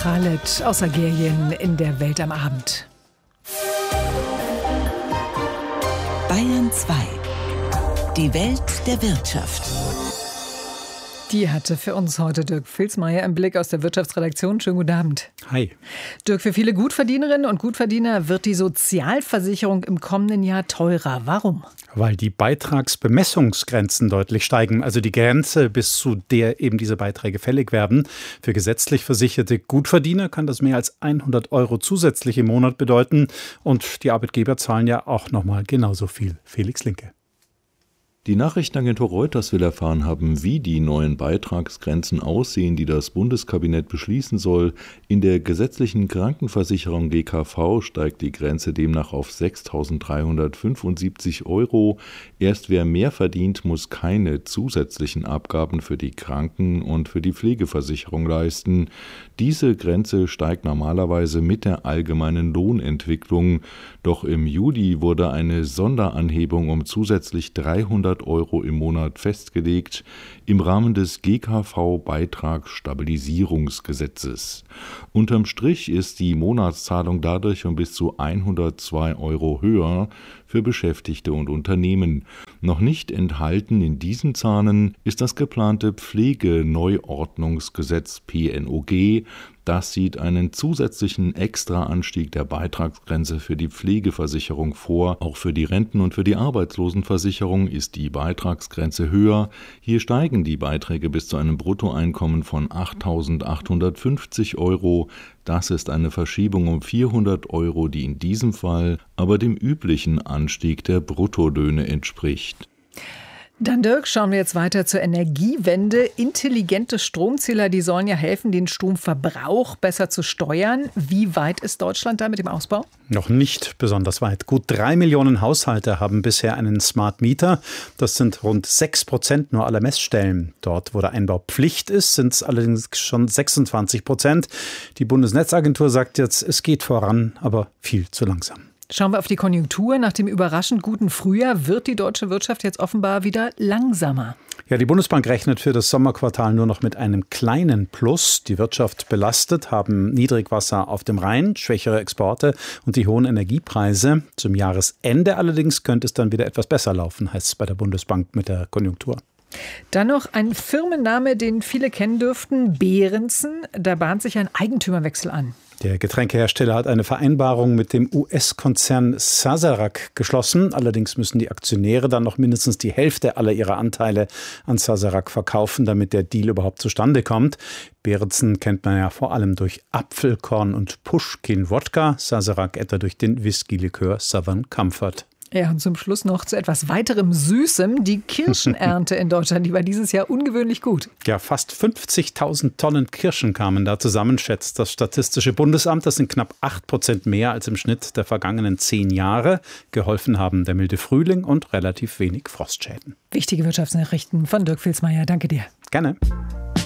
Khaled aus Algerien in der Welt am Abend. Bayern 2. Die Welt der Wirtschaft. Die hatte für uns heute Dirk Filzmeier im Blick aus der Wirtschaftsredaktion. Schönen guten Abend. Hi. Dirk, für viele Gutverdienerinnen und Gutverdiener wird die Sozialversicherung im kommenden Jahr teurer. Warum? Weil die Beitragsbemessungsgrenzen deutlich steigen. Also die Grenze, bis zu der eben diese Beiträge fällig werden. Für gesetzlich versicherte Gutverdiener kann das mehr als 100 € zusätzlich im Monat bedeuten. Und die Arbeitgeber zahlen ja auch nochmal genauso viel. Felix Linke. Die Nachrichtenagentur Reuters will erfahren haben, wie die neuen Beitragsgrenzen aussehen, die das Bundeskabinett beschließen soll. In der gesetzlichen Krankenversicherung GKV steigt die Grenze demnach auf 6.375 €. Erst wer mehr verdient, muss keine zusätzlichen Abgaben für die Kranken- und für die Pflegeversicherung leisten. Diese Grenze steigt normalerweise mit der allgemeinen Lohnentwicklung. Doch im Juli wurde eine Sonderanhebung um zusätzlich 300 € im Monat festgelegt im Rahmen des GKV-Beitragsstabilisierungsgesetzes. Unterm Strich ist die Monatszahlung dadurch um bis zu 102 € höher für Beschäftigte und Unternehmen. Noch nicht enthalten in diesen Zahlen ist das geplante Pflegeneuordnungsgesetz PNOG. Das sieht einen zusätzlichen Extraanstieg der Beitragsgrenze für die Pflegeversicherung vor. Auch für die Renten- und für die Arbeitslosenversicherung ist die Beitragsgrenze höher. Hier steigen die Beiträge bis zu einem Bruttoeinkommen von 8.850 €. Das ist eine Verschiebung um 400 €, die in diesem Fall aber dem üblichen Anstieg der Bruttolöhne entspricht. Dann, Dirk, schauen wir jetzt weiter zur Energiewende. Intelligente Stromzähler, die sollen ja helfen, den Stromverbrauch besser zu steuern. Wie weit ist Deutschland da mit dem Ausbau? Noch nicht besonders weit. Gut 3 Millionen Haushalte haben bisher einen Smart Meter. Das sind rund 6% nur aller Messstellen. Dort, wo der Einbau Pflicht ist, sind es allerdings schon 26%. Die Bundesnetzagentur sagt jetzt, es geht voran, aber viel zu langsam. Schauen wir auf die Konjunktur. Nach dem überraschend guten Frühjahr wird die deutsche Wirtschaft jetzt offenbar wieder langsamer. Ja, die Bundesbank rechnet für das Sommerquartal nur noch mit einem kleinen Plus. Die Wirtschaft belastet haben Niedrigwasser auf dem Rhein, schwächere Exporte und die hohen Energiepreise. Zum Jahresende allerdings könnte es dann wieder etwas besser laufen, heißt es bei der Bundesbank mit der Konjunktur. Dann noch ein Firmenname, den viele kennen dürften, Behrensen. Da bahnt sich ein Eigentümerwechsel an. Der Getränkehersteller hat eine Vereinbarung mit dem US-Konzern Sazerac geschlossen. Allerdings müssen die Aktionäre dann noch mindestens die Hälfte aller ihrer Anteile an Sazerac verkaufen, damit der Deal überhaupt zustande kommt. Behrensen kennt man ja vor allem durch Apfelkorn und Pushkin-Wodka, Sazerac etwa durch den Whisky-Likör Southern Comfort. Ja, und zum Schluss noch zu etwas weiterem Süßem. Die Kirschenernte in Deutschland, die war dieses Jahr ungewöhnlich gut. Ja, fast 50.000 Tonnen Kirschen kamen da zusammen, schätzt das Statistische Bundesamt. Das sind knapp 8% mehr als im Schnitt der vergangenen 10 Jahre. Geholfen haben der milde Frühling und relativ wenig Frostschäden. Wichtige Wirtschaftsnachrichten von Dirk Filzmeier. Danke dir. Gerne.